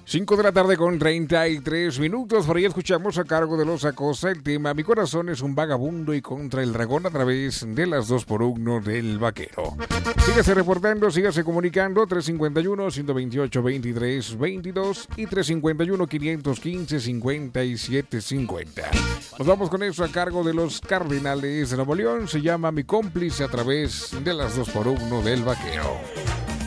5 de la tarde con 33 minutos. Por ahí escuchamos a cargo de Los Acosta el tema Mi corazón es un vagabundo y Contra el dragón a través de las 2x1 del Vaquero. Sígase reportando, sígase comunicando 351-128-23-22 y 351-515-5750. Nos vamos con eso a cargo de los Cardenales de Nuevo León. Se llama Mi cómplice a través de las 2x1 del Vaquero.